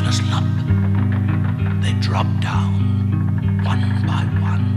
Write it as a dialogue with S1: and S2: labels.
S1: breathless lump. They drop down, one by one.